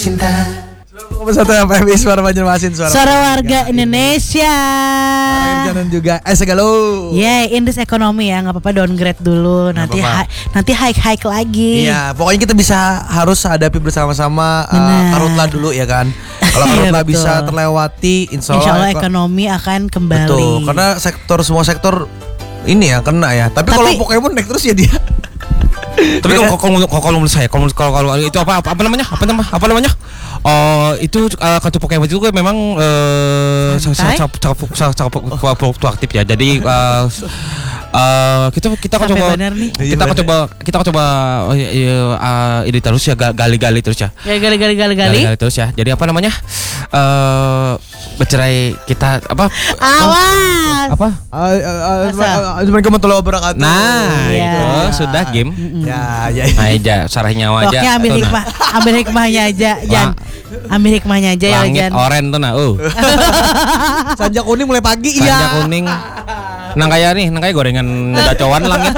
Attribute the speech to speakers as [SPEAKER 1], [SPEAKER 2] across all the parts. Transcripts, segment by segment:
[SPEAKER 1] Satu FMI Suara Banjarmasin,
[SPEAKER 2] Suara warga Indonesia.
[SPEAKER 1] Dan juga segalo.
[SPEAKER 2] In this ekonomi ya, nggak apa-apa downgrade dulu. Nanti nanti hike lagi.
[SPEAKER 1] Iya, pokoknya kita harus hadapi bersama-sama karhutlah dulu ya kan. Kalau karhutlah bisa terlewati, insya Allah
[SPEAKER 2] ekonomi akan kembali.
[SPEAKER 1] Betul, karena semua sektor ini ya kena ya. Tapi kalau Pokemon naik terus ya dia.
[SPEAKER 3] Tapi kalau menurut saya, kalau itu apa namanya? Oh, itu kartu Pokemon itu memang sangat fluktuatif ya. Jadi kita akan coba ini terus ya, gali terus ya. Gali terus ya. Jadi apa namanya? Bercerai kita apa?
[SPEAKER 2] Awas.
[SPEAKER 3] Apa?
[SPEAKER 1] Assalamualaikum warahmatullahi wabarakatuh.
[SPEAKER 3] Nah, itu sudah game. Ya, sarah nyawa aja.
[SPEAKER 2] Pokoknya ambil hikmahnya aja, Jan. Ambil hikmahnya aja ya, Jan.
[SPEAKER 3] Langit oren tuh nah.
[SPEAKER 1] Sanja kuning mulai pagi.
[SPEAKER 3] Sanja kuning. Nang kayak gorengan dacoan langit.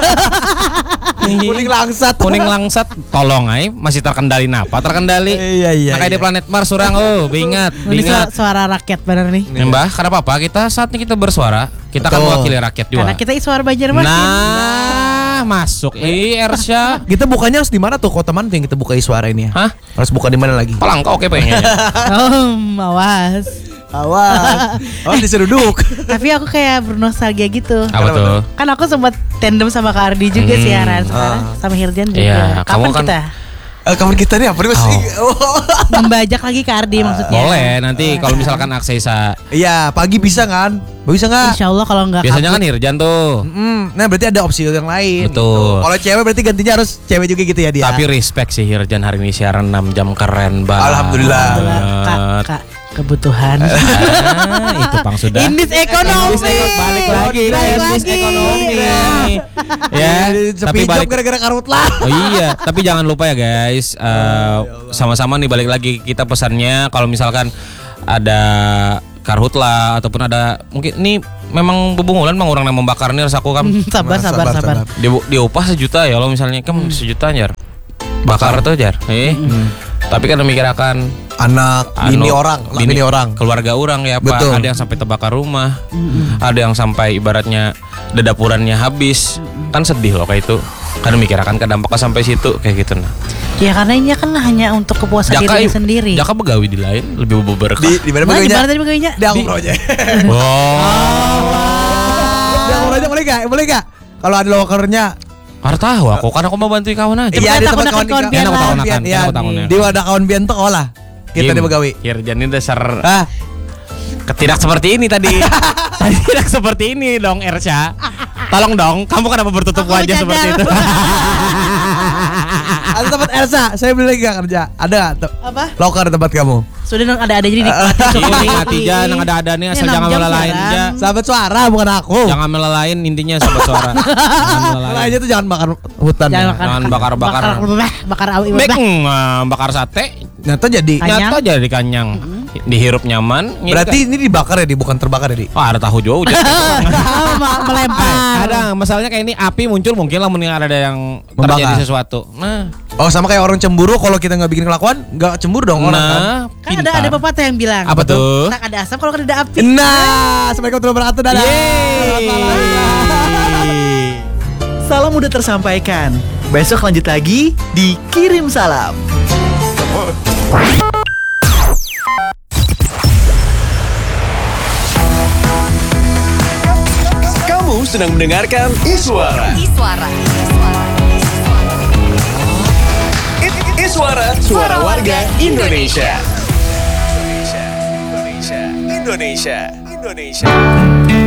[SPEAKER 3] Kuning langsat. Tolong ay, masih terkendali napa? Terkendali.
[SPEAKER 1] Iya.
[SPEAKER 3] Kayak di planet Mars surang. Bingat.
[SPEAKER 2] Suara rakyat benar nih.
[SPEAKER 3] Mbah, kenapa apa? Kita saat ini kita bersuara, kita akan mewakili rakyat juga.
[SPEAKER 2] Karena kita suara Banjarmasin.
[SPEAKER 3] Nah, masuk. Ersya.
[SPEAKER 1] Kita bukanya harus di mana tuh? Kota mana tuh yang kita buka suara ini ya?
[SPEAKER 3] Hah?
[SPEAKER 1] Harus buka di mana lagi?
[SPEAKER 3] Palangka oke pengennya.
[SPEAKER 2] Awas
[SPEAKER 1] diseruduk.
[SPEAKER 2] Tapi aku kayak bernostalgia gitu.
[SPEAKER 3] Apa tuh?
[SPEAKER 2] Kan aku sempat tandem sama Kak Ardi juga siaran sekarang sama Hirjan juga.
[SPEAKER 3] Iya,
[SPEAKER 2] Kapan kita?
[SPEAKER 1] Kapan kita nih apa nih Mas?
[SPEAKER 2] Membajak lagi Kak Ardi maksudnya.
[SPEAKER 3] Boleh, nanti kalau misalkan aksesa.
[SPEAKER 1] Iya, pagi bisa kan? Bisa nggak?
[SPEAKER 2] Insya Allah kalau nggak.
[SPEAKER 3] Biasanya kan Hirjan tuh.
[SPEAKER 1] Nah berarti ada opsi yang lain.
[SPEAKER 3] Betul.
[SPEAKER 1] Kalau cewek berarti gantinya harus cewek juga gitu ya dia.
[SPEAKER 3] Tapi respect sih Hirjan hari ini siaran 6 jam keren banget.
[SPEAKER 1] Alhamdulillah.
[SPEAKER 2] Kak, kebutuhan.
[SPEAKER 3] Itu Pang sudah.
[SPEAKER 2] Indis ekonomi.
[SPEAKER 3] Balik lagi. Indis ekonomi. Ya, tapi balik
[SPEAKER 1] gara-gara karhutlah.
[SPEAKER 3] Oh iya, tapi jangan lupa ya guys. Sama-sama nih balik lagi kita pesannya kalau misalkan ada karhutlah ataupun ada mungkin ini memang bebungulan mang orang yang membakar nih harus aku kan.
[SPEAKER 2] Sabar.
[SPEAKER 3] Diupah 1 juta ya lo misalnya kan 1 juta jar. Bakar tuh jar. Tapi kan memikirkan
[SPEAKER 1] anak, bini orang,
[SPEAKER 3] keluarga orang ya Pak.
[SPEAKER 1] Betul.
[SPEAKER 3] Ada yang sampai terbakar rumah, ada yang sampai ibaratnya dedapurannya habis, kan sedih loh kayak itu. Kan memikirkan ke dampaknya sampai situ kayak gitu nah.
[SPEAKER 2] Ya karena ini kan hanya untuk kepuasan diri sendiri.
[SPEAKER 3] Jaka begawi di lain lebih berkah.
[SPEAKER 1] Di mana
[SPEAKER 2] begawinya?
[SPEAKER 1] Di Amro aja. Di Amro aja boleh gak? Kalau ada lokernya.
[SPEAKER 3] Harus tahu aku, karena aku mau bantu kawan aja.
[SPEAKER 1] Iya, di tempat kawan pian. Di wadah kawan pian tuh olah. Kita di begawi.
[SPEAKER 3] Hirjan ini dasar ketidak seperti ini tadi. Tidak seperti ini dong Ersya. Tolong dong, kamu kenapa bertutup wajah seperti itu?
[SPEAKER 1] Ada tempat Elsa, saya beli gak kerja? Ada gak?
[SPEAKER 2] Apa?
[SPEAKER 1] Loker tempat kamu?
[SPEAKER 2] Sudah ada jadi
[SPEAKER 3] nikmati aja, nang ada nih asal jangan melalain aja.
[SPEAKER 1] Sahabat suara bukan aku.
[SPEAKER 3] Jangan melalain intinya sahabat suara.
[SPEAKER 1] Melalain itu jangan bakar hutan.
[SPEAKER 3] Jangan bakar bakar sate.
[SPEAKER 1] Nyata jadi
[SPEAKER 3] kanyang. Dihirup nyaman.
[SPEAKER 1] Berarti ini dibakar ya, bukan terbakar ya, Di?
[SPEAKER 3] Ada tahu jauh.
[SPEAKER 2] Melempar.
[SPEAKER 3] Ada masalahnya kayak ini api muncul mungkin lah mending ada yang terjadi sesuatu. Nah.
[SPEAKER 1] Oh sama kayak orang cemburu, kalau kita nggak bikin kelakuan nggak cemburu dong orang
[SPEAKER 2] kan ada pepatah yang bilang
[SPEAKER 3] apa tuh?
[SPEAKER 2] Tak ada asap kalau ada api.
[SPEAKER 1] Nah, assalamualaikum warahmatullahi wabarakatuh. Dadah.
[SPEAKER 4] Salam udah tersampaikan. Besok lanjut lagi di Kirim Salam.
[SPEAKER 5] Kamu sedang mendengarkan Iswara. Iswara, suara warga Indonesia. Indonesia.